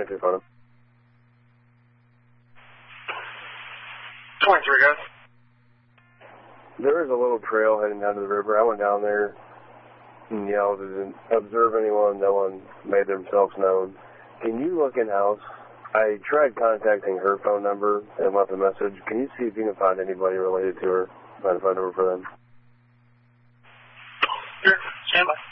22 phone him. 23, guys. There is a little trail heading down to the river. I went down there and yelled, didn't observe anyone. No one made themselves known. Can you look in-house? I tried contacting her phone number and left a message. Can you see if you can find anybody related to her? Find a phone number for them. Sure. Stand by.